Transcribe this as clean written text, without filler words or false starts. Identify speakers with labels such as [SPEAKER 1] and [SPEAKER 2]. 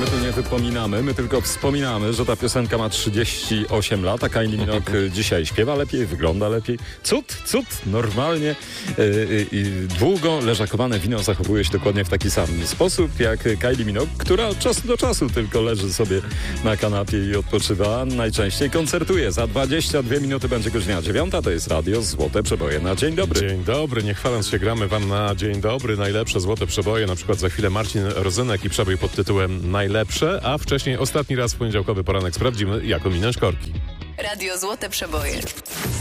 [SPEAKER 1] My tu nie wypominamy, my tylko wspominamy, że ta piosenka ma 38 lat, a Kylie Minogue dzisiaj śpiewa lepiej, wygląda lepiej. Cud, normalnie. Długo leżakowane wino zachowuje się dokładnie w taki sam sposób jak Kylie Minogue, która od czasu do czasu tylko leży sobie na kanapie i odpoczywa. Najczęściej koncertuje. Za 22 minuty będzie godzina 9. To jest Radio Złote Przeboje na Dzień Dobry.
[SPEAKER 2] Dzień dobry, nie chwaląc się, gramy wam na Dzień Dobry najlepsze złote przeboje. Na przykład za chwilę Marcin Rozynek i przebój pod tytułem Najlepsze, a wcześniej ostatni raz w poniedziałkowy poranek sprawdzimy, jak ominąć korki.
[SPEAKER 3] Radio Złote Przeboje.